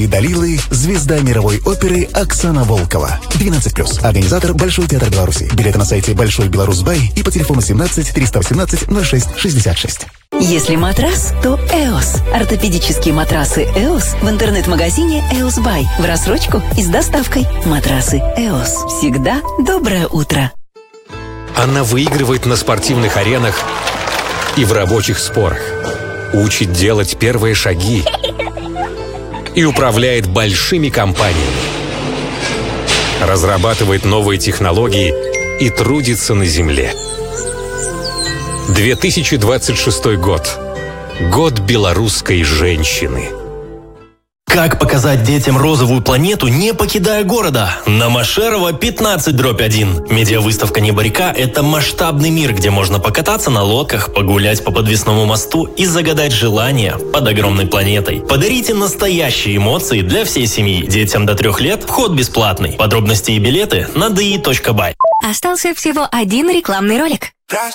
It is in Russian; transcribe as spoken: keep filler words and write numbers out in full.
И Далилы – звезда мировой оперы Оксана Волкова. двенадцать плюс. Организатор Большой театр Беларуси. Билеты на сайте Большой Беларусьбай и по телефону семнадцать триста восемнадцать ноль шесть шестьдесят шесть. Если матрас, то Эос. Ортопедические матрасы Эос в интернет-магазине Эос Бай. В рассрочку и с доставкой. Матрасы Эос. Всегда доброе утро. Она выигрывает на спортивных аренах и в рабочих спорах. Учит делать первые шаги и управляет большими компаниями. Разрабатывает новые технологии и трудится на земле. две тысячи двадцать шестой год. Год белорусской женщины. Как показать детям розовую планету, не покидая города? На Машерова пятнадцать дробь один. Медиавыставка «Небо-река» — это масштабный мир, где можно покататься на лодках, погулять по подвесному мосту и загадать желания под огромной планетой. Подарите настоящие эмоции для всей семьи. Детям до трех лет вход бесплатный. Подробности и билеты на ди и точка бай. Остался всего один рекламный ролик.